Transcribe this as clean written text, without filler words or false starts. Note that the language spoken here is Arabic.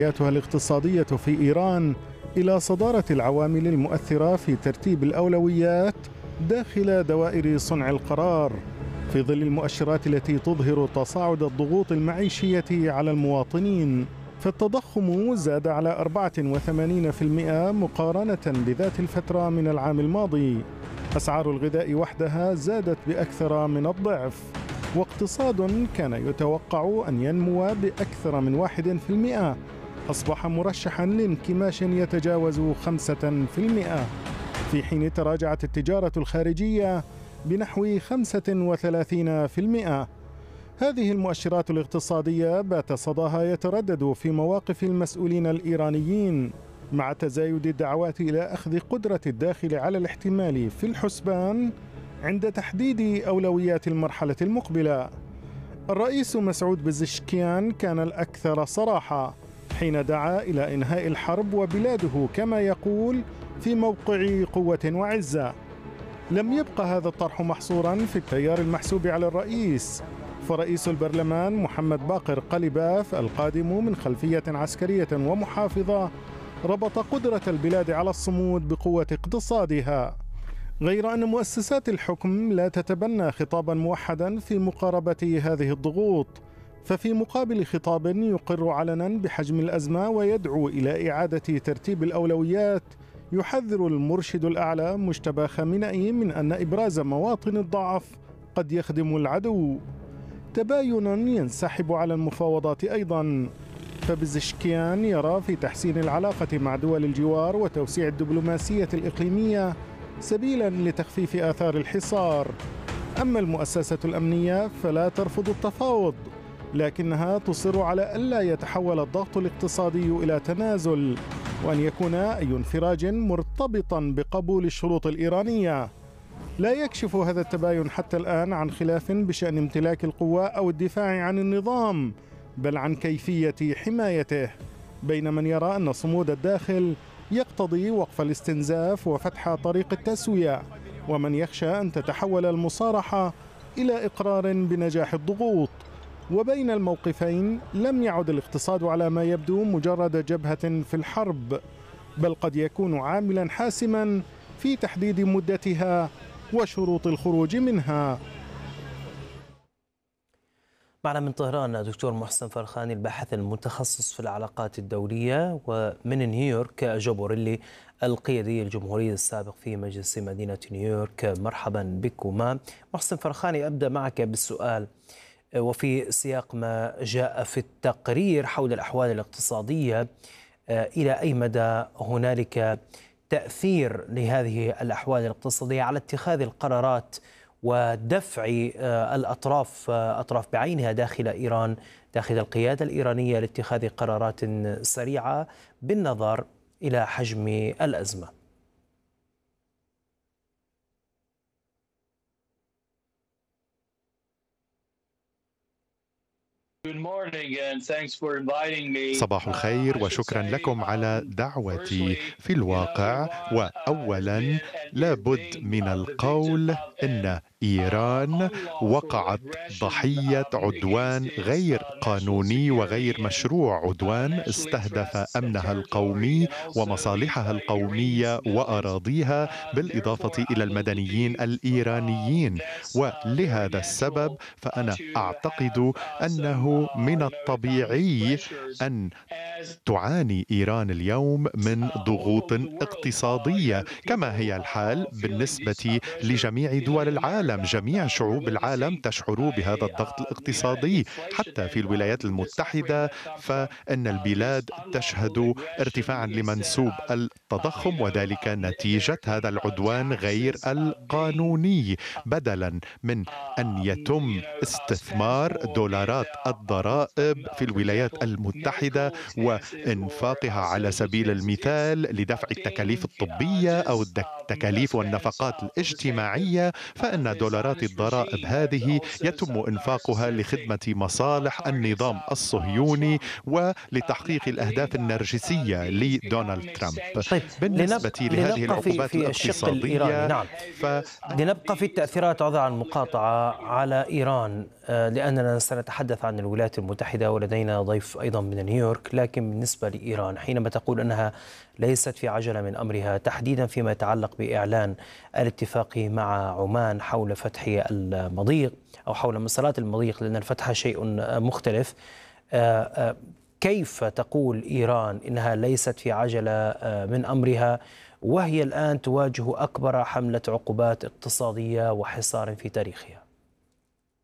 الاقتصادية في إيران إلى صدارة العوامل المؤثرة في ترتيب الأولويات داخل دوائر صنع القرار، في ظل المؤشرات التي تظهر تصاعد الضغوط المعيشية على المواطنين. فالتضخم زاد على 84% مقارنة بذات الفترة من العام الماضي. أسعار الغذاء وحدها زادت بأكثر من الضعف، واقتصاد كان يتوقع أن ينمو بأكثر من 1% أصبح مرشحا لانكماش يتجاوز 5%، في حين تراجعت التجارة الخارجية بنحو 35%. هذه المؤشرات الاقتصادية بات صداها يتردد في مواقف المسؤولين الإيرانيين، مع تزايد الدعوات إلى أخذ قدرة الداخل على الاحتمال في الحسبان عند تحديد أولويات المرحلة المقبلة. الرئيس مسعود بزشكيان كان الأكثر صراحة حين دعا إلى إنهاء الحرب وبلاده كما يقول في موقع قوة وعزة. لم يبقى هذا الطرح محصورا في التيار المحسوب على الرئيس، فرئيس البرلمان محمد باقر قلباف القادم من خلفية عسكرية ومحافظة ربط قدرة البلاد على الصمود بقوة اقتصادها، غير أن مؤسسات الحكم لا تتبنى خطابا موحدا في مقاربة هذه الضغوط. ففي مقابل خطاب يقر علنا بحجم الأزمة ويدعو إلى إعادة ترتيب الأولويات، يحذر المرشد الأعلى مجتبى خامنئي من أن إبراز مواطن الضعف قد يخدم العدو. تباين ينسحب على المفاوضات أيضا، فبزشكيان يرى في تحسين العلاقة مع دول الجوار وتوسيع الدبلوماسية الإقليمية سبيلا لتخفيف آثار الحصار. أما المؤسسة الأمنية فلا ترفض التفاوض، لكنها تصر على ألا يتحول الضغط الاقتصادي إلى تنازل، وأن يكون أي انفراج مرتبطا بقبول الشروط الإيرانية. لا يكشف هذا التباين حتى الآن عن خلاف بشأن امتلاك القوة أو الدفاع عن النظام، بل عن كيفية حمايته، بين من يرى أن صمود الداخل يقتضي وقف الاستنزاف وفتح طريق التسوية، ومن يخشى أن تتحول المصارحة إلى إقرار بنجاح الضغوط. وبين الموقفين لم يعد الاقتصاد على ما يبدو مجرد جبهة في الحرب، بل قد يكون عاملا حاسما في تحديد مدتها وشروط الخروج منها. معنا من طهران دكتور محسن فرخاني الباحث المتخصص في العلاقات الدولية، ومن نيويورك جو بوريلي القيادي الجمهوري السابق في مجلس مدينة نيويورك. مرحبا بكما. محسن فرخاني، أبدأ معك بالسؤال، وفي سياق ما جاء في التقرير حول الأحوال الاقتصادية، إلى أي مدى هنالك تأثير لهذه الأحوال الاقتصادية على اتخاذ القرارات ودفع أطراف بعينها داخل إيران، داخل القيادة الإيرانية، لاتخاذ قرارات سريعة بالنظر إلى حجم الأزمة؟ صباح الخير وشكرا لكم على دعوتي. في الواقع وأولا لابد من القول إن إيران وقعت ضحية عدوان غير قانوني وغير مشروع، عدوان استهدف أمنها القومي ومصالحها القومية وأراضيها، بالإضافة إلى المدنيين الإيرانيين. ولهذا السبب فأنا أعتقد أنه من الطبيعي أن تعاني إيران اليوم من ضغوط اقتصادية، كما هي الحال بالنسبة لجميع دول العالم. جميع شعوب العالم تشعر بهذا الضغط الاقتصادي. حتى في الولايات المتحدة فإن البلاد تشهد ارتفاعا لمنسوب التضخم، وذلك نتيجة هذا العدوان غير القانوني. بدلا من أن يتم استثمار دولارات الضرائب في الولايات المتحدة وإنفاقها على سبيل المثال لدفع التكاليف الطبية أو التكاليف والنفقات الاجتماعية، فإن دولارات الضرائب هذه يتم إنفاقها لخدمة مصالح النظام الصهيوني ولتحقيق الأهداف النرجسية لدونالد ترامب. طيب، بالنسبة لهذه العقوبات الاقتصادية نعم. لنبقى في التأثيرات، عذرا عن المقاطعة، على إيران. لأننا سنتحدث عن الولايات المتحدة ولدينا ضيف أيضا من نيويورك، لكن بالنسبة لإيران حينما تقول أنها ليست في عجلة من أمرها تحديدا فيما يتعلق بإعلان الاتفاق مع عمان حول فتح المضيق أو حول مسارات المضيق، لأن الفتح شيء مختلف، كيف تقول إيران إنها ليست في عجلة من أمرها وهي الآن تواجه أكبر حملة عقوبات اقتصادية وحصار في تاريخها؟